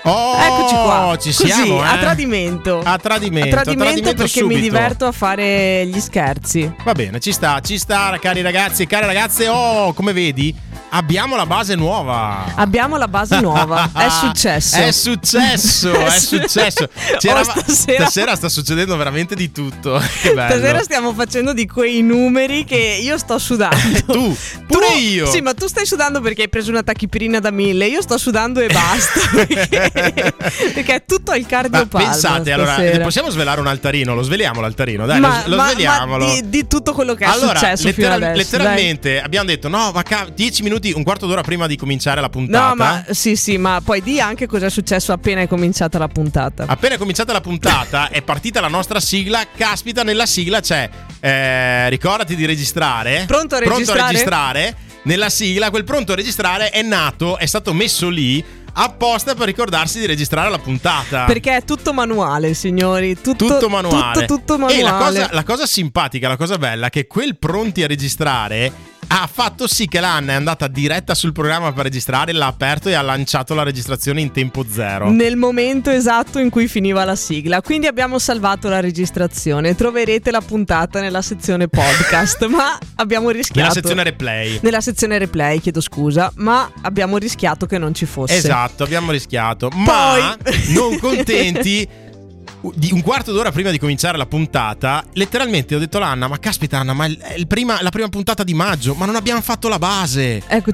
Oh, eccoci qua. Ci siamo, così, a tradimento. A tradimento perché subito. mi diverto a fare gli scherzi. Va bene, ci sta, cari ragazzi e care ragazze. Oh, come vedi, abbiamo la base nuova. È successo. È successo. Stasera sta succedendo veramente di tutto. Che bello. Stasera stiamo facendo di quei numeri che io sto sudando. Tu, pure io. Sì, ma tu stai sudando perché hai preso una tachipirina da 1000. Io sto sudando e basta. perché è tutto il cardiopalmo. Pensate, allora, possiamo svelare un altarino? Lo sveliamo l'altarino, dai, lo sveliamolo. Ma di tutto quello che è successo fino adesso. Letteralmente abbiamo detto no, 10 minuti, un quarto d'ora prima di cominciare la puntata. No, ma sì, ma poi di anche cosa è successo appena è cominciata la puntata. Appena è cominciata la puntata è partita la nostra sigla. Caspita, nella sigla c'è ricordati di registrare. Pronto a registrare? Nella sigla quel pronto a registrare è nato, è stato messo lì apposta per ricordarsi di registrare la puntata. Perché è tutto manuale, signori. Tutto manuale. Tutto manuale. E la cosa simpatica, la cosa bella è che quel pronti a registrare ha fatto sì che l'Anna è andata diretta sul programma per registrare, l'ha aperto e ha lanciato la registrazione in tempo zero. Nel momento esatto in cui finiva la sigla. Quindi abbiamo salvato la registrazione. Troverete la puntata nella sezione podcast. Ma abbiamo rischiato. Nella sezione replay, chiedo scusa. Ma abbiamo rischiato che non ci fosse. Esatto, abbiamo rischiato. Ma non contenti, di un quarto d'ora prima di cominciare la puntata, letteralmente ho detto all'Anna: ma caspita Anna, ma la prima puntata di maggio, ma non abbiamo fatto la base. Ecco,